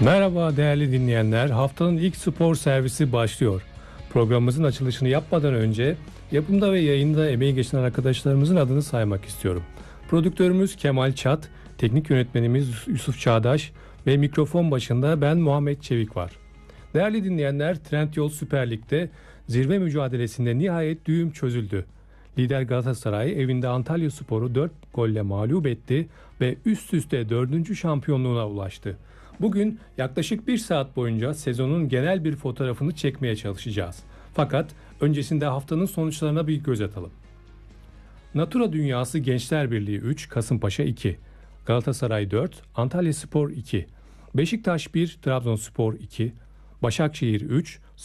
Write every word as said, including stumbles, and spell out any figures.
Merhaba değerli dinleyenler. Haftanın ilk spor servisi başlıyor. Programımızın açılışını yapmadan önce yapımda ve yayında emeği geçen arkadaşlarımızın adını saymak istiyorum. Prodüktörümüz Kemal Çat, teknik yönetmenimiz Yusuf Çağdaş ve mikrofon başında ben Muhammed Çevik var. Değerli dinleyenler, Trendyol Süper Lig'de zirve mücadelesinde nihayet düğüm çözüldü. Lider Galatasaray evinde Antalyaspor'u dört golle mağlup etti ve üst üste dördüncü şampiyonluğuna ulaştı. Bugün yaklaşık bir saat boyunca sezonun genel bir fotoğrafını çekmeye çalışacağız. Fakat öncesinde haftanın sonuçlarına bir göz atalım. Natura Dünyası Gençler Birliği üç, Kasımpaşa iki, Galatasaray dört, Antalyaspor iki, Beşiktaş bir, Trabzonspor iki, Başakşehir üç,